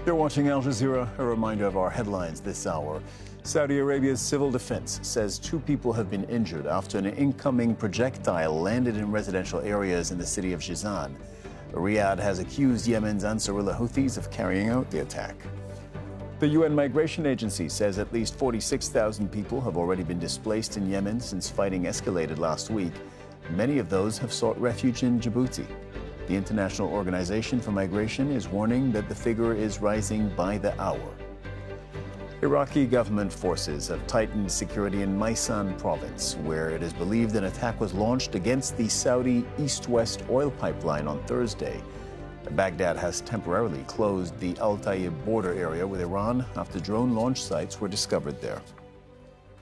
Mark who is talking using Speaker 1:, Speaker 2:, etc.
Speaker 1: You're watching Al Jazeera. A reminder of our headlines this hour. Saudi Arabia's civil defense says 2 people have been injured after an incoming projectile landed in residential areas in the city of Jizan. Riyadh has accused Yemen's Ansarullah Houthis of carrying out the attack. The UN Migration Agency says at least 46,000 people have already been displaced in Yemen since fighting escalated last week. Many of those have sought refuge in Djibouti. The International Organization for Migration is warning that the figure is rising by the hour. Iraqi government forces have tightened security in Maysan province, where it is believed an attack was launched against the Saudi east-west oil pipeline on Thursday. Baghdad has temporarily closed the Al Tayyib border area with Iran after drone launch sites were discovered there.